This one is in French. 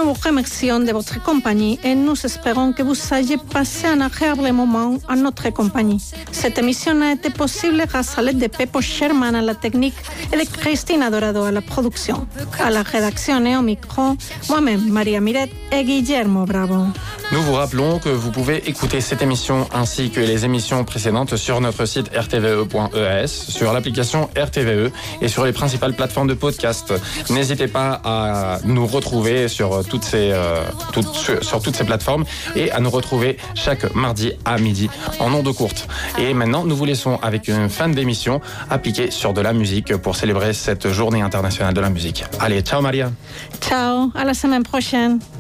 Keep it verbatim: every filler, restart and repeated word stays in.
vous remercions de votre compagnie et nous espérons que vous ayez passé un agréable moment en notre compagnie. Cette émission a été possible grâce à l'aide de Pepo Sherman à la technique et de Cristina Dorado à la production. À la rédaction et au micro, moi-même, Maria Miret et Guillermo Bravo. Nous vous rappelons que vous pouvez écouter cette émission ainsi que les émissions précédentes sur notre site r t v e point e a s, sur l'application R T V E et sur les principales plateformes de podcast. N'hésitez pas à nous retrouver sur toutes ces, euh, toutes, sur toutes ces plateformes et à nous retrouver chaque mardi à midi en ondes courtes. Et maintenant, nous vous laissons avec une fin d'émission appliquée sur de la musique pour célébrer cette journée internationale de la musique. Allez, ciao Maria. Ciao, à la semaine prochaine.